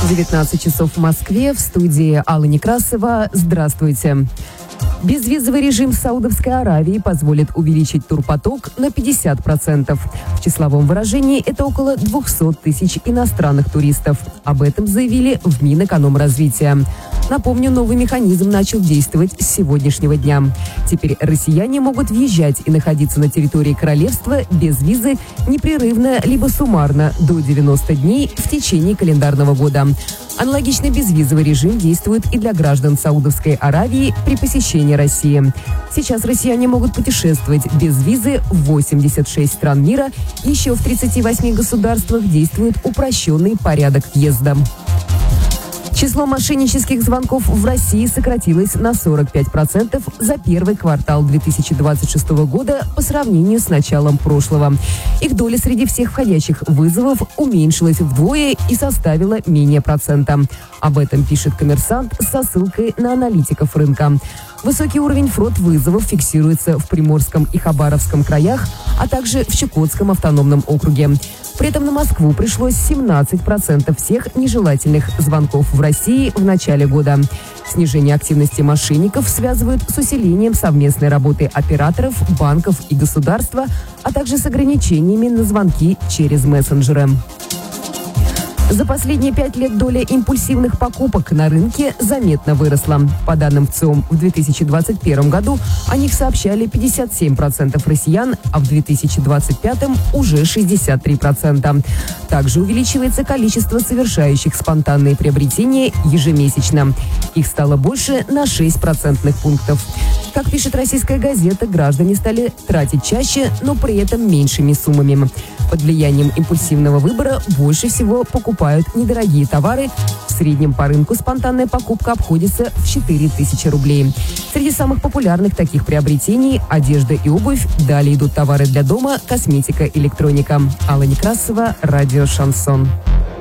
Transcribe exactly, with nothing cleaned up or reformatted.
девятнадцать часов в Москве, в студии Алла Некрасова. Здравствуйте. Безвизовый режим Саудовской Аравии позволит увеличить турпоток на пятьдесят процентов. В числовом выражении это около двухсот тысяч иностранных туристов. Об этом заявили в Минэкономразвития. Напомню, новый механизм начал действовать с сегодняшнего дня. Теперь россияне могут въезжать и находиться на территории королевства без визы непрерывно либо суммарно до девяноста дней в течение календарного года. Аналогичный безвизовый режим действует и для граждан Саудовской Аравии при посещении России. Сейчас россияне могут путешествовать без визы в восемьдесят шесть стран мира. Еще в тридцати восьми государствах действует упрощенный порядок въезда. Число мошеннических звонков в России сократилось на сорок пять процентов за первый квартал две тысячи двадцать шестого года по сравнению с началом прошлого. Их доля среди всех входящих вызовов уменьшилась вдвое и составила менее процента. Об этом пишет «Коммерсант» со ссылкой на аналитиков рынка. Высокий уровень фрод-вызовов фиксируется в Приморском и Хабаровском краях, а также в Чукотском автономном округе. При этом на Москву пришлось семнадцать процентов всех нежелательных звонков в России в начале года. Снижение активности мошенников связывают с усилением совместной работы операторов, банков и государства, а также с ограничениями на звонки через мессенджеры. За последние пять лет доля импульсивных покупок на рынке заметно выросла. По данным ВЦИОМ, в две тысячи двадцать первом году о них сообщали пятьдесят семь процентов россиян, а в две тысячи двадцать пятом уже шестьдесят три процента. Также увеличивается количество совершающих спонтанные приобретения ежемесячно. Их стало больше на шесть процентных пунктов. Как пишет «Российская газета», граждане стали тратить чаще, но при этом меньшими суммами. Под влиянием импульсивного выбора больше всего покупают недорогие товары. В среднем по рынку спонтанная покупка обходится в четыре тысячи рублей. Среди самых популярных таких приобретений – одежда и обувь. Далее идут товары для дома, косметика, электроника. Алла Некрасова, радио «Шансон».